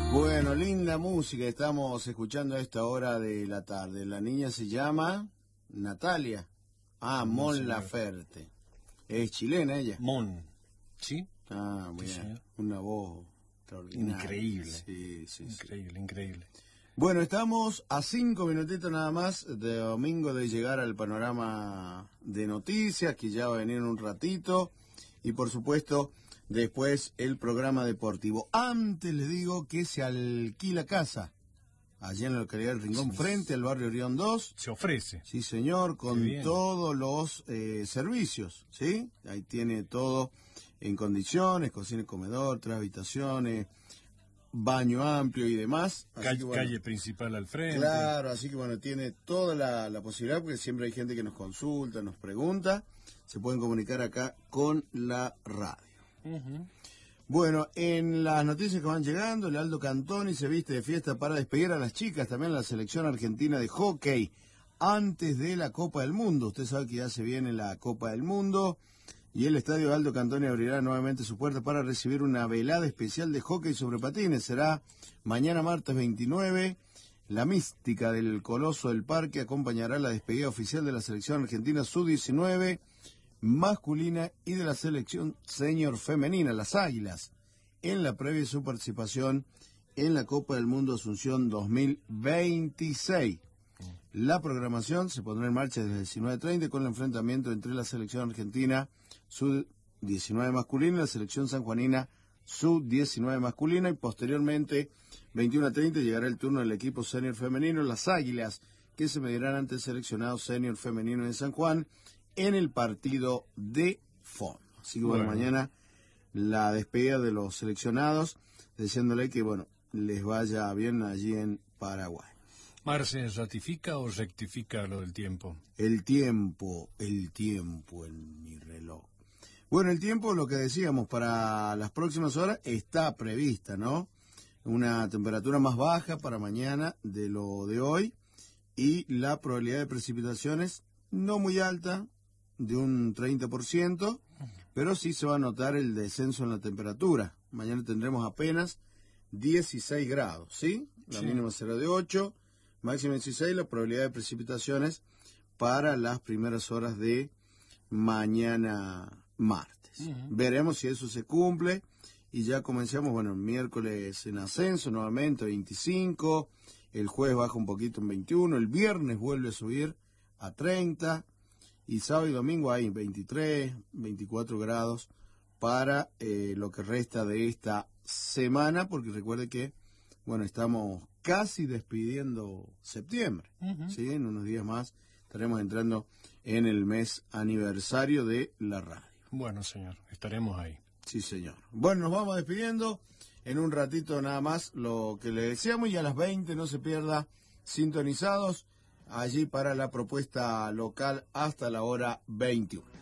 Bueno, linda música estamos escuchando a esta hora de la tarde. La niña se llama Natalia. Mon Laferte. Es chilena ella. Mon, ¿sí? Muy bien. Una voz extraordinaria. Increíble. Sí. Increíble. Bueno, estamos a 5 minutitos nada más de domingo de llegar al panorama de noticias, que ya va a venir en un ratito. Y por supuesto, después el programa deportivo. Antes les digo que se alquila casa, allí en la localidad del Rincón, frente al barrio Orión 2. Se ofrece. Sí, señor, con todos los servicios, ¿sí? Ahí tiene todo en condiciones, cocina y comedor, 3 habitaciones, baño amplio y demás. Calle principal al frente. Claro, así que bueno, tiene toda la posibilidad, porque siempre hay gente que nos consulta, nos pregunta. Se pueden comunicar acá con la radio. Bueno, en las noticias que van llegando, el Aldo Cantoni se viste de fiesta para despedir a las chicas, también a la selección argentina de hockey, antes de la Copa del Mundo. Usted sabe que ya se viene la Copa del Mundo y el estadio Aldo Cantoni abrirá nuevamente su puerta para recibir una velada especial de hockey sobre patines. Será mañana martes 29. La mística del Coloso del Parque acompañará la despedida oficial de la selección argentina sub-19 masculina y de la selección senior femenina, las Águilas, en la previa de su participación en la Copa del Mundo Asunción 2026. La programación se pondrá en marcha desde 19:30 con el enfrentamiento entre la selección argentina sub-19 masculina y la selección sanjuanina sub-19 masculina, y posteriormente 21:30 llegará el turno del equipo senior femenino, las Águilas, que se medirán ante el seleccionado senior femenino de San Juan en el partido de fondo. Así que bueno, mañana la despedida de los seleccionados, deseándole que les vaya bien allí en Paraguay. Marce, ¿ratifica o rectifica lo del tiempo? El tiempo en mi reloj. Bueno, el tiempo, lo que decíamos, para las próximas horas está prevista, ¿no? Una temperatura más baja para mañana de lo de hoy, y la probabilidad de precipitaciones no muy alta, de un 30%, pero sí se va a notar el descenso en la temperatura. Mañana tendremos apenas 16 grados, ¿sí? La mínima será de 8, máxima 16, la probabilidad de precipitaciones para las primeras horas de mañana martes. Veremos si eso se cumple, y ya comenzamos, el miércoles en ascenso nuevamente, 25, el jueves baja un poquito en 21, el viernes vuelve a subir a 30, y sábado y domingo hay 23, 24 grados para lo que resta de esta semana, porque recuerde que, estamos casi despidiendo septiembre, ¿sí? En unos días más estaremos entrando en el mes aniversario de la radio. Bueno, señor, estaremos ahí. Sí, señor. Bueno, nos vamos despidiendo. En un ratito nada más lo que le deseamos, y a las 20 no se pierda sintonizados allí para la propuesta local hasta la hora 21.